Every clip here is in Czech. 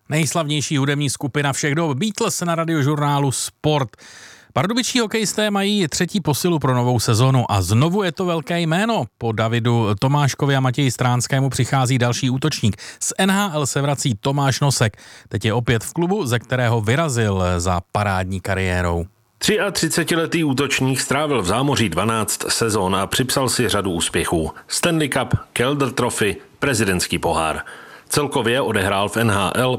Nejslavnější hudební skupina všech dob Beatles na Radiožurnálu Sport. Pardubičtí hokejisté mají třetí posilu pro novou sezonu a znovu je to velké jméno. Po Davidu Tomáškovi a Matěji Stránskému přichází další útočník. Z NHL se vrací Tomáš Nosek. Teď je opět v klubu, ze kterého vyrazil za parádní kariérou. 33letý útočník strávil v zámoří 12 sezón a připsal si řadu úspěchů. Stanley Cup, Calder Trophy, prezidentský pohár. Celkově odehrál v NHL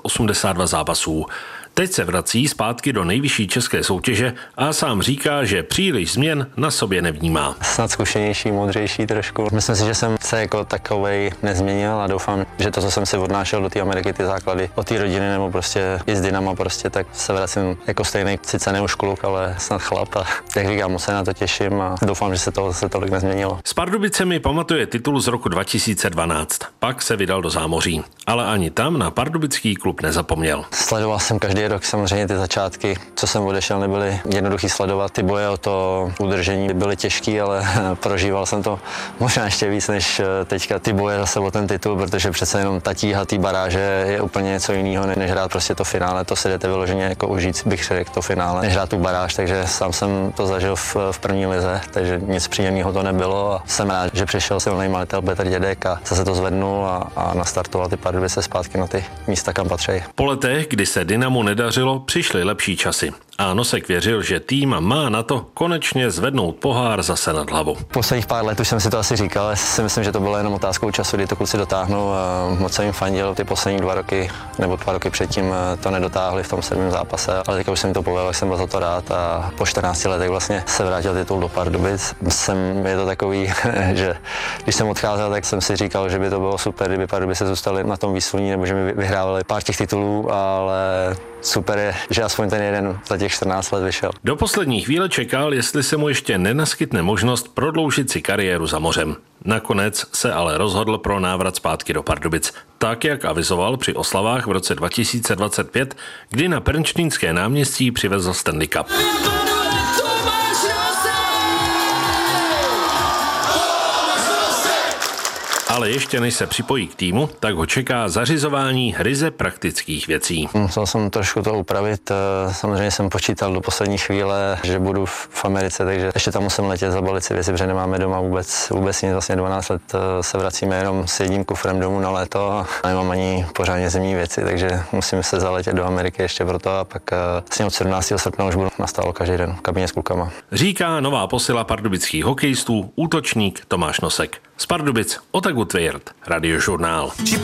582 zápasů. Teď se vrací zpátky do nejvyšší české soutěže a sám říká, že příliš změn na sobě nevnímá. Snad zkušenější, moudřejší trošku. Myslím si, že jsem se jako takovej nezměnil a doufám, že to, co jsem si odnášel do té Ameriky, ty základy od té rodiny nebo prostě i s Dynama prostě, tak se vracím jako stejný, sice ne už kluk, ale snad chlap a jak říkám, moc se na to těším a doufám, že se to zase tolik nezměnilo. S Pardubicemi pamatuje titul z roku 2012, pak se vydal do zámoří, ale ani tam na pardubický klub nezapomněl. Sledoval jsem každý rok samozřejmě ty začátky, co jsem odešel, nebyly jednoduchý sledovat. Ty boje o to udržení byly těžký, ale prožíval jsem to možná ještě víc než teďka ty boje zase o ten titul, protože přece jenom ta tíha té baráže je úplně něco jiného, než hrát prostě to finále. To si jdete vyloženě jako užít, bych řekl, to finále, než hrát tu baráž, takže sám jsem to zažil v první lize, takže nic příjemného to nebylo a jsem rád, že přišel silný malitel Petr Dědek a zase to zvednul a nastartoval ty Pardubice zpátky na ty místa, kam patří. Po letech, kdy se Dynamu nedařilo, přišly lepší časy. A Nosek věřil, že tým má na to konečně zvednout pohár zase nad hlavu. Posledních pár let už jsem si to asi říkal, ale si myslím, že to bylo jenom otázkou času, kdy to kluci dotáhnou. Moc jsem jim fandil, ty poslední 2 roky nebo 2 roky předtím to nedotáhli v tom 7. zápase, ale teďka už jsem to povedl, jsem byl za to rád a po 14 letech vlastně se vrátil titul do Pardubic. Je to takový, že když jsem odcházel, tak jsem si říkal, že by to bylo super, kdyby Pardubice zůstali na tom výsluní nebo že mi vyhrávali pár těch titulů, ale super je, že aspoň ten jeden za těch 14 let vyšel. Do poslední chvíle čekal, jestli se mu ještě nenaskytne možnost prodloužit si kariéru za mořem. Nakonec se ale rozhodl pro návrat zpátky do Pardubic, tak jak avizoval při oslavách v roce 2025, kdy na Pernštejnské náměstí přivezl Stanley Cup. Ale ještě než se připojí k týmu, tak ho čeká zařizování ryze praktických věcí. Musel jsem trošku to upravit. Samozřejmě jsem počítal do poslední chvíle, že budu v Americe, takže ještě tam musím letět, zabalit si věci, protože nemáme doma vůbec nic. Vlastně 12 let se vracíme jenom s jedním kufrem domů na léto a nemám ani pořádně zimní věci, takže musím se zaletět do Ameriky ještě proto a pak od 17. srpna už budu nastálo každý den v kabině s klukama. Říká nová posila pardubických hokejistů, útočník Tomáš Nosek. Z Pardubic Otaku Tvěrt, Radiožurnál.